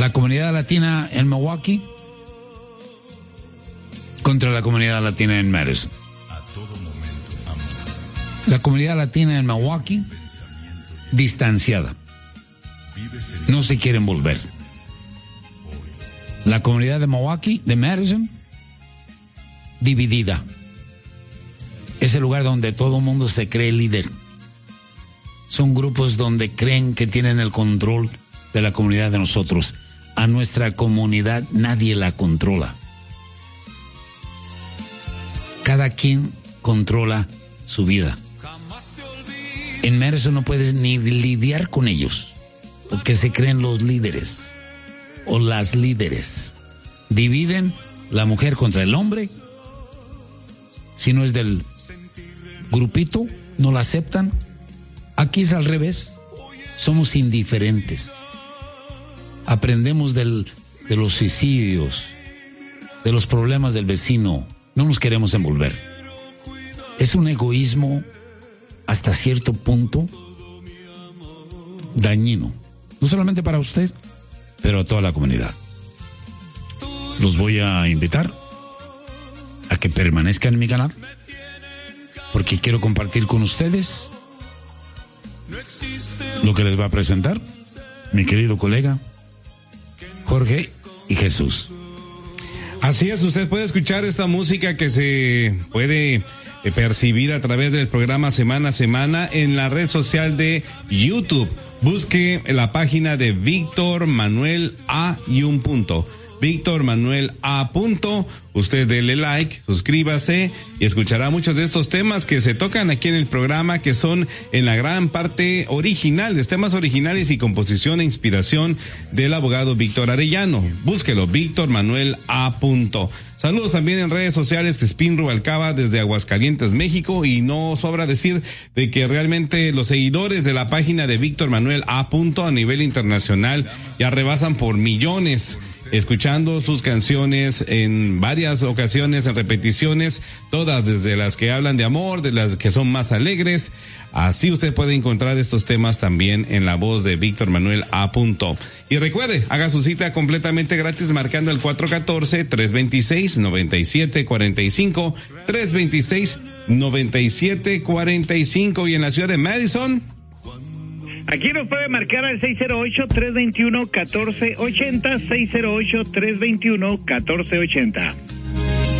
La comunidad latina en Milwaukee contra la comunidad latina en Madison. La comunidad latina en Milwaukee distanciada. No se quieren volver. La comunidad de Milwaukee, de Madison, dividida. Es el lugar donde todo el mundo se cree líder. Son grupos donde creen que tienen el control de la comunidad de nosotros. A nuestra comunidad nadie la controla. Cada quien controla su vida. En Madison no puedes ni lidiar con ellos, porque se creen los líderes o las líderes. Dividen la mujer contra el hombre. Si no es del grupito, no la aceptan. Aquí es al revés. Somos indiferentes. Aprendemos de los suicidios, de los problemas del vecino. No nos queremos envolver. Es un egoísmo hasta cierto punto dañino. No solamente para usted, pero a toda la comunidad. Los voy a invitar a que permanezcan en mi canal, porque quiero compartir con ustedes lo que les va a presentar mi querido colega Jorge y Jesús. Así es, usted puede escuchar esta música que se puede percibir a través del programa Semana a Semana en la red social de YouTube. Busque la página de Víctor Manuel A. y un punto. Víctor Manuel A. Usted dele like, suscríbase y escuchará muchos de estos temas que se tocan aquí en el programa, que son en la gran parte originales, temas originales y composición e inspiración del abogado Víctor Arellano. Búsquelo, Víctor Manuel A. Saludos también en redes sociales, Tespín Rubalcaba desde Aguascalientes, México, y no sobra decir de que realmente los seguidores de la página de Víctor Manuel A. a nivel internacional ya rebasan por millones, escuchando sus canciones en varias ocasiones, en repeticiones, todas desde las que hablan de amor, de las que son más alegres. Así usted puede encontrar estos temas también en la voz de Víctor Manuel A. Y recuerde, haga su cita completamente gratis marcando el 414-326-9745, 326-9745. Y en la ciudad de Madison, aquí nos puede marcar al 608-321-1480, 608-321-1480.